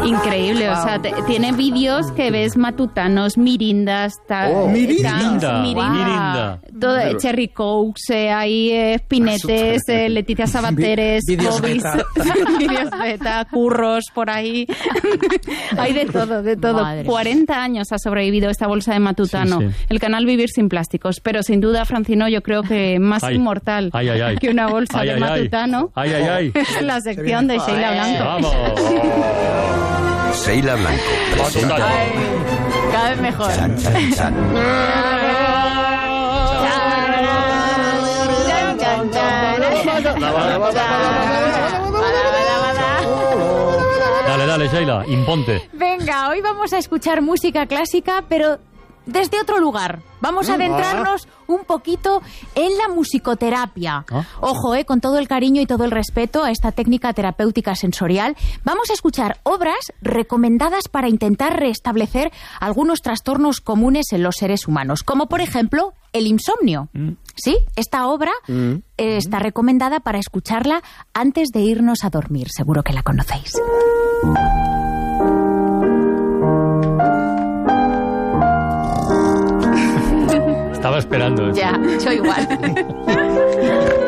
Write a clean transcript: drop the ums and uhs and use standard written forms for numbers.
Increíble, o sea, tiene vídeos que ves matutanos, mirindas, Mirinda. todo, Cherry Cokes, hay Pinetes, Leticia Sabateres, Vídeos Bobis, vídeos beta, curros por ahí. Hay de todo, de todo. Madre. 40 años ha sobrevivido esta bolsa de matutano. Sí. El canal Vivir sin Plásticos, pero sin duda, Francino, yo creo que más inmortal que una bolsa de matutano. Es la sección de Sheila Blanco. ¡Vamos! Sheila Blanco presenta Cada vez mejor. Chan, chan, chan. Dale, Sheila, imponte. Venga, hoy vamos a escuchar música clásica, pero desde otro lugar. Vamos a adentrarnos un poquito en la musicoterapia. Ojo, con todo el cariño y todo el respeto a esta técnica terapéutica sensorial. Vamos a escuchar obras recomendadas para intentar restablecer algunos trastornos comunes en los seres humanos, como por ejemplo el insomnio. Sí, esta obra está recomendada para escucharla antes de irnos a dormir. Seguro que la conocéis. Estaba esperando eso. Ya, yo igual.